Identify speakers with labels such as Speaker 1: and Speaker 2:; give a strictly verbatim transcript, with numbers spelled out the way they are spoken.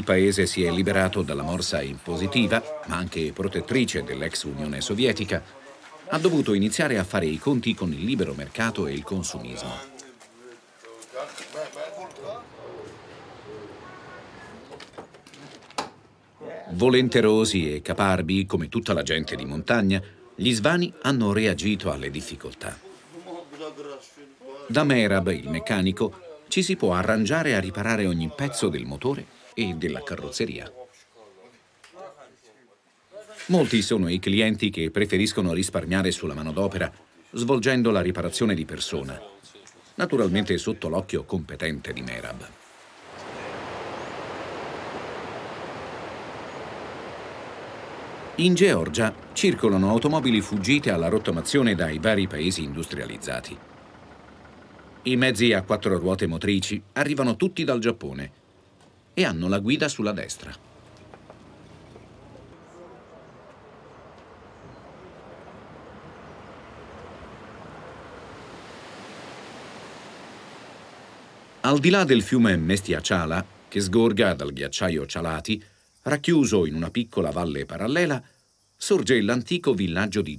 Speaker 1: il paese si è liberato dalla morsa impositiva, ma anche protettrice dell'ex Unione Sovietica, ha dovuto iniziare a fare i conti con il libero mercato e il consumismo. Volenterosi e caparbi, come tutta la gente di montagna, gli svani hanno reagito alle difficoltà. Da Merab, il meccanico, ci si può arrangiare a riparare ogni pezzo del motore e della carrozzeria. Molti sono i clienti che preferiscono risparmiare sulla manodopera, svolgendo la riparazione di persona, naturalmente sotto l'occhio competente di Merab. In Georgia circolano automobili fuggite alla rottamazione dai vari paesi industrializzati. I mezzi a quattro ruote motrici arrivano tutti dal Giappone e hanno la guida sulla destra. Al di là del fiume Mestia Chala, che sgorga dal ghiacciaio Chalati, racchiuso in una piccola valle parallela, sorge l'antico villaggio di